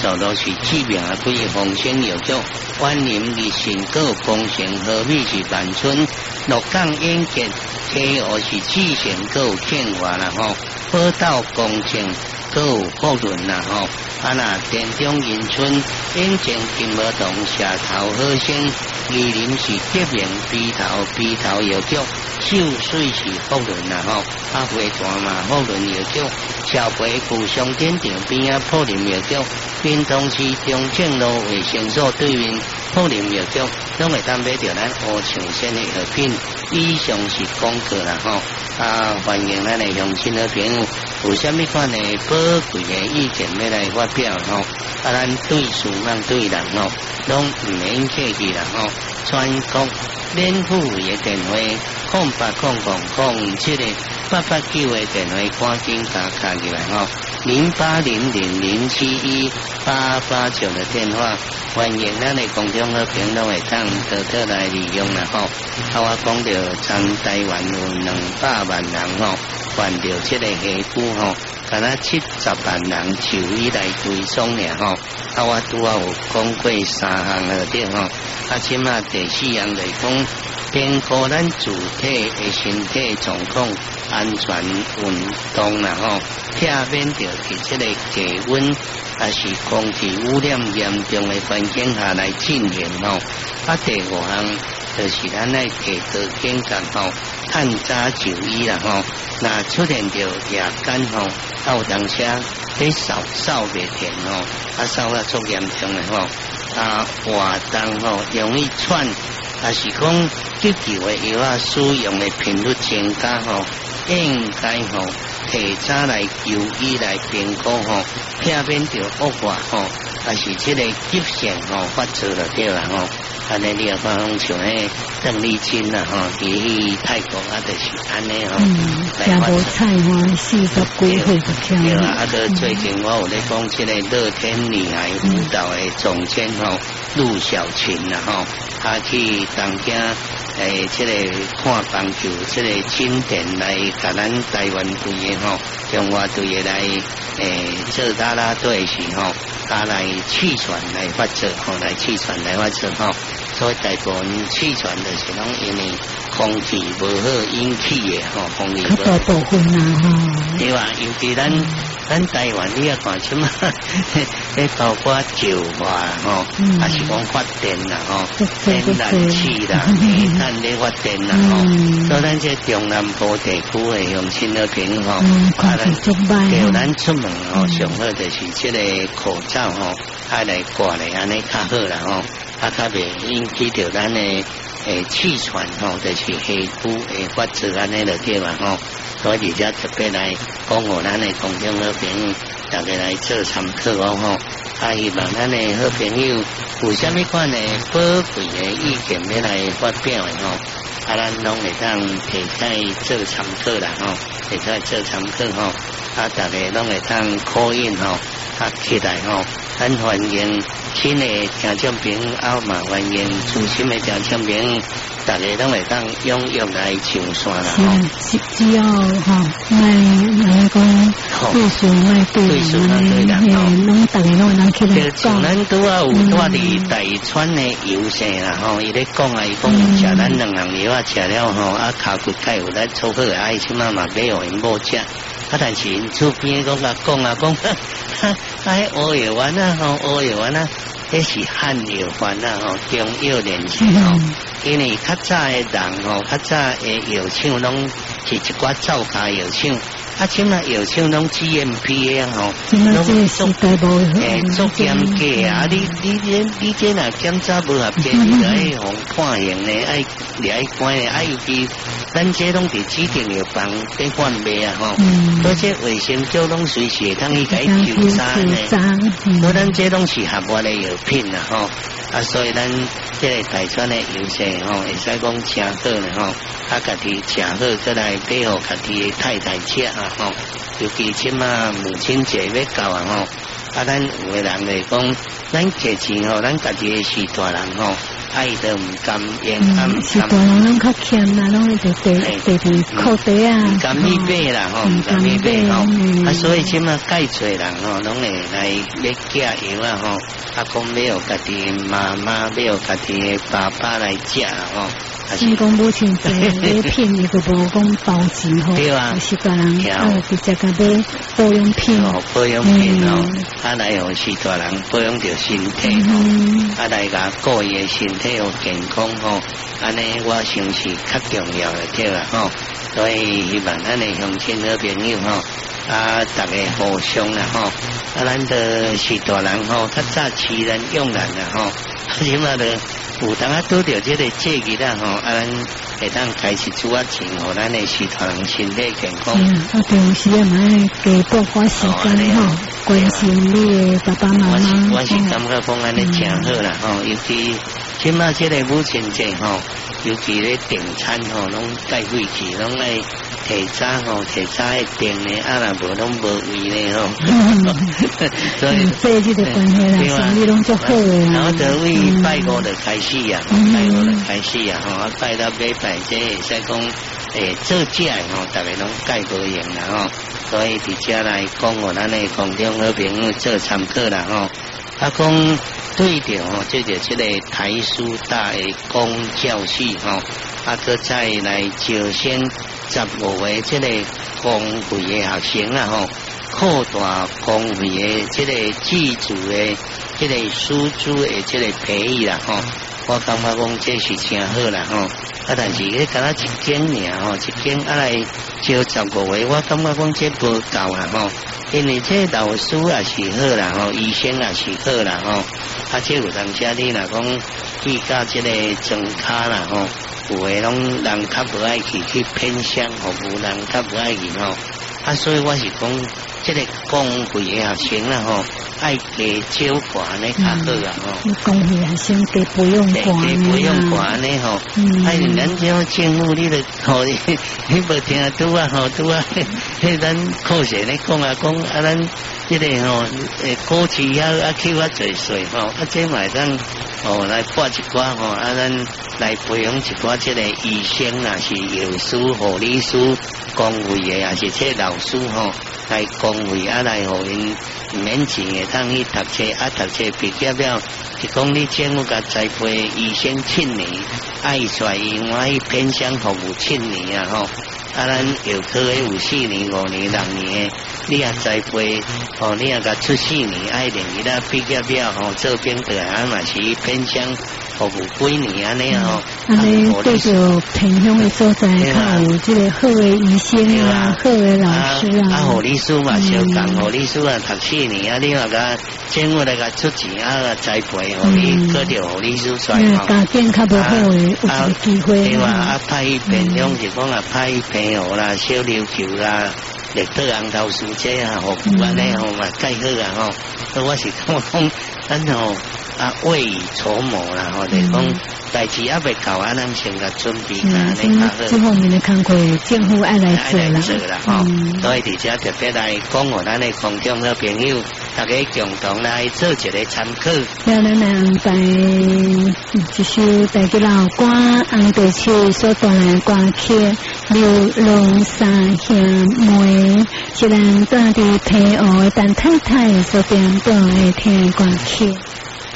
数都是治病啊，可以风声药酒，万年日新各功成，何必是万春？鹿港演节，体我是志成各见话啦吼，报道公正各有福润啦吼。啊那田中迎春，演前金无动，社头好声，二林是结名鼻头药酒，秀水是福润啦吼。啊花段嘛福润药酒，小培故乡典场边啊普林药酒，滨东市中正路卫生所对面普林药酒，拢会当买到咱乌长线的药品。以上是广告啦吼。啊欢迎咱的乡亲的朋友。有啥物款的宝贵的意见要来发表吼？啊，咱对事咱对人吼，拢唔免客气啦吼。全国免付费的电话，080007的889的电话，赶紧打卡起来吼。0800071889的电话，欢迎咱的公众和评论会当多来利用啦吼。啊，我讲到全台湾有200万人吼。患着这个下骨吼，敢若70万人就医来追踪了吼。啊，我拄啊有讲过3项了对吼。啊，即马第4项来讲，兼顾咱主体的身体状况、安全运动啦吼，避免着伫这个低温啊是空气污染严重的环境下来进行吼。啊，第5项就是咱来提高警觉吼，趁早就医啦吼。那出现着夜间吼，有当时你扫袂停吼，啊扫啊足严重的吼，啊活动吼容易喘，啊是讲急救的药啊使用的频率增加吼，应该吼提早来就医来评估吼，避免着恶化吼，啊是这个急性吼发作就对啦吼。安尼你也看像迄邓丽君啦吼，伫泰国啊，就是安尼吼。 食无菜吼，40几岁就听。 对啊，个最近我有咧讲即个乐天女孩舞蹈的总监吼陆小琴啦吼，他去东京即个看棒球，即个经典来甲咱台湾队的吼，中华队的来做啦啦队时吼，他来气喘来发作吼，来气喘来发作吼。所以大部分气喘就是拢因为空气无好引起的吼，空气无好。 部分啦吼。 对啊，尤其咱台湾你也看什么，咧包括石化吼，还是讲发电啦吼，天然气啦、煤炭咧发电啦吼，所以咱这中南部地区的乡亲的朋友吼，啊咱叫咱出门吼，上好就是这个口罩吼，爱来挂咧安尼较好啦吼。啊，较袂引起着咱的气喘吼，就是下骨的发作安尼就对嘛吼。所以而家特别来讲互咱的公众好朋友，大家来做参考哦吼。啊，希望咱的好朋友有啥物款的宝贵的意见要来发表的吼，啊，咱拢会当提起做参考啦吼，提起做参考吼。啊，大家拢会当call in吼，啊起来吼。很欢迎新的听众朋友，嘛欢迎初心的听众朋友，大家拢会当踊跃来上线啦吼。 只要哈，来讲对事来对人，拢大家拢会当起来讲。 咱拄啊有我伫大川的游生啦吼，伊咧讲啊，伊讲食咱2样药啊，食了吼，啊骹骨钙有咱粗好的，爱心嘛嘛买互因某食。啊，但是因厝边讲乌药丸啊吼，乌药丸啊，迄是汉药丸啊吼，中药联系吼。因为较早的人吼，较早的药厂拢是一寡造假药厂，啊，即嘛药厂拢 GMP 的吼，拢时代无做严格啊！你这若检查无合格，你就爱互判刑咧，爱关咧，尤其咱这拢伫指定药房在贩卖啊吼，而且卫生局拢随时会通去甲伊纠查咧，所以咱这拢是合法的药品啦吼。啊，所以咱这个大川的药生吼，会使讲吃好咧吼，啊，家己吃好，再来配合家己的太太吃啊吼。尤其即马母亲节要到啊吼，啊，咱有个人来讲，咱节前吼，咱家己是大人吼， 爱都唔甘，愿甘唔甘。 是大人拢较欠啦，拢就地靠地啊， 唔甘去买啦吼，唔甘去买吼。啊，所以即马介侪人吼，拢会来要寄药啊吼，啊，讲要家己妈妈，要家己爸爸来食吼。 先讲母亲节礼品，伊个无讲包钱吼， 对啊， 是大人直接甲买保养品， 保养品吼，啊来互是大人保养着身体吼，啊来甲顾伊身体有健康吼，安尼我想是较重要的对啦吼，所以希望咱的乡亲好朋友吼，啊大家互相啦吼，啊咱的是大人吼，较早欺人用人啦吼，起码的。有当啊拄着这个节日啦吼，啊咱会当开始做啊钱，互咱的是大人身体健康。 啊，对，有时啊，买给多花时间吼，关心你的爸爸妈妈。 我是感觉讲安尼真好啦吼，尤其即马这个母亲节吼，尤其咧订餐吼，拢介费气，拢爱提早吼，提早爱订咧，啊若无拢无位咧吼。 所以这个关系啦，生意拢足好诶。 然后就为拜五就开始啊，拜五就开始啊，吼，拜到礼拜这会使讲做食诶吼，大家拢介无用啦吼，所以伫遮来讲我咱诶空中好朋友做参考啦吼。啊讲对着吼，这就这个台师大诶公教室吼，啊搁再来招生15个这个公会诶学生啊吼。扩大公会的这个自主的、这个师资的这个培育啦吼，我感觉讲这是真好啦吼。啊，但是你敢若一间尔吼，一间啊来招15位，我感觉讲这无够啦吼。因为这老师也是好啦吼，医生也是好啦吼。啊，这有当时你若讲去到这个庄卡啦吼，有诶拢人较无爱去偏乡服务，人较无爱去吼。啊，所以我是讲。这个公会的学生啦吼，爱加少管呢较好啊吼。 公会学生加不用管不用管呢吼。哎，咱这种政府你都吼，你无听拄啊吼拄啊，迄咱靠谁咧讲啊讲啊咱这个吼过去啊去我做税吼，啊这买咱哦来拨一寡吼，啊咱来培养一寡这个医生啊是药师、护理师、公会的也是这老师吼。来公会啊，来互因免钱诶，当去读册啊，读册毕业了，是讲你政府甲栽培医生7年，爱出来因我去偏乡服务7年啊吼。啊，咱药科诶有4年、5年、6年诶，你也栽培，哦，你也甲出4年，爱连伊啦毕业了吼，做兵队啊嘛是偏乡服务几年安尼吼。 安尼对着偏乡诶所在，较有这个好诶医生啊，好诶老师啊。 护理师嘛，相共护理师啊，读4年啊，你话甲政府来甲出钱啊，栽培，互你搁着护理师出来吼。 家境较无好诶，有一个机会。 对话啊，派去偏乡是讲啊，派去平湖啦、小琉球啦、绿岛红头树这啊，服务安尼吼嘛，介好啊吼。所以我是讲，咱吼啊未雨绸缪啦吼，就是讲代志还未到啊，咱先甲准备安尼较好。 这方面的工作，政府爱来做啦吼。所以伫遮特别来讲互咱的空中好朋友，大家共同来做一个参考。 咱来安排一首台语老歌，红地区所带来歌曲《流浪三兄妹》，是咱住伫平湖的陈太太所点播的听歌曲。